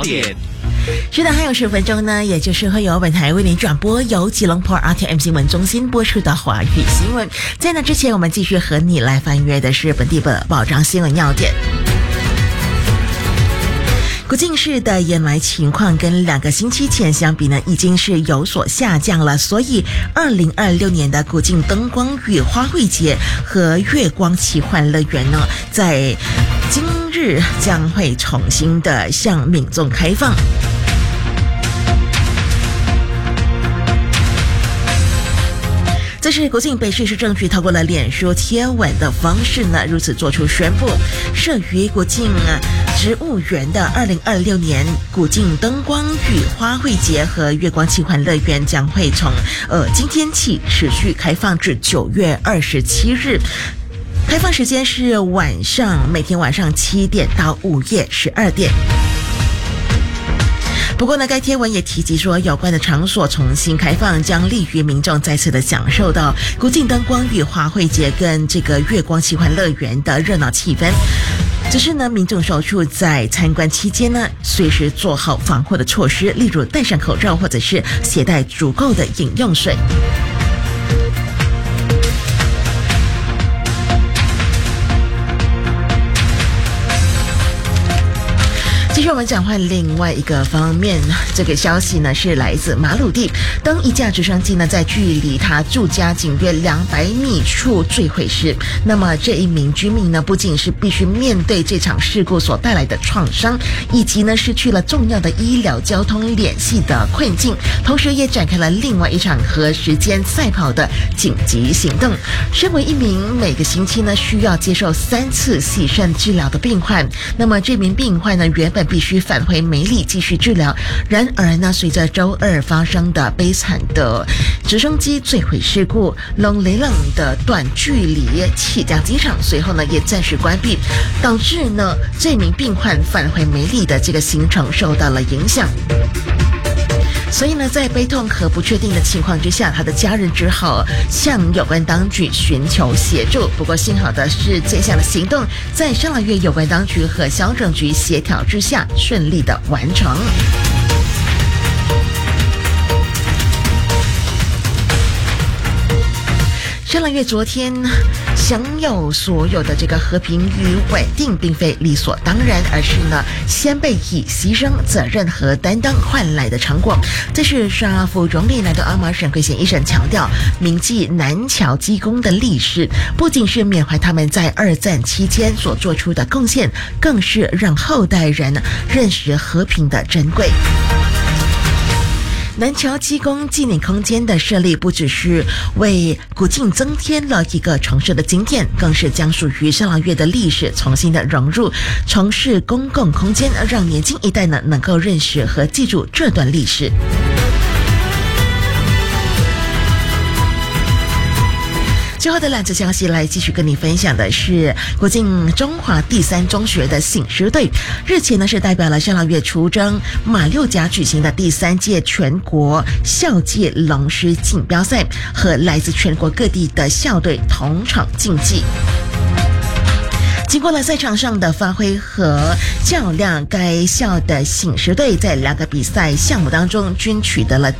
点。 是的，还有10分钟呢，也就是会由本台为您转播由吉隆坡 RTM 新闻中心播出的华语新闻。在那之前，我们继续和你来翻阅的是本地的报章新闻要点。古晋市的掩埋情况跟2个星期前相比呢，已经是有所下降了，所以2026年的古晋灯光与花卉节和月光奇幻乐园呢，在今日将会重新的向民众开放。这是古晋北市市政局透过了脸书贴文的方式呢，如此做出宣布，设于古晋植物园的2026年古晋灯光与花卉节和月光奇幻乐园将会从今天起持续开放至9月27日。开放时间是每天晚上7点到午夜12点。不过呢，该贴文也提及说，有关的场所重新开放将利于民众再次的享受到古晋灯光与花卉节跟这个月光奇幻乐园的热闹气氛。只是呢，民众首处在参观期间呢，随时做好防护的措施，例如戴上口罩或者是携带足够的饮用水。继续我们转换另外一个方面，这个消息呢是来自马鲁地，当一架直升机呢在距离他住家仅约200米处坠毁时，那么这一名居民呢不仅是必须面对这场事故所带来的创伤，以及呢失去了重要的医疗交通联系的困境，同时也展开了另外一场和时间赛跑的紧急行动。身为一名每个星期呢需要接受3次洗肾治疗的病患，那么这名病患呢原本必须返回梅里继续治疗，然而呢，随着周2发生的悲惨的直升机坠毁事故，龙雷冷的短距离起降机场随后呢也暂时关闭，导致呢这名病患返回梅里的这个行程受到了影响。所以呢，在悲痛和不确定的情况之下，他的家人只好向有关当局寻求协助。不过幸好的是，这项的行动在上个月有关当局和消政局协调之下顺利的完成。上个月昨天，享有所有的这个和平与稳定并非理所当然，而是呢先辈以牺牲、责任和担当换来的成果。这是沙府总理来到阿马省贵县医生强调，铭记南侨机工的历史，不仅是缅怀他们在2战期间所做出的贡献，更是让后代人认识和平的珍贵。南侨机工纪念空间的设立，不只是为古晋增添了一个城市的经验，更是将属于上个月的历史重新的融入城市公共空间，让年轻一代呢能够认识和记住这段历史。最后的2则消息来继续跟你分享的是，古晋中华第3中学的醒狮队日前呢是代表了上个月出征马六甲举行的第3届全国校际龙狮锦标赛，和来自全国各地的校队同场竞技。经过了赛场上的发挥和较量，该校的醒狮队在2个比赛项目当中均取得了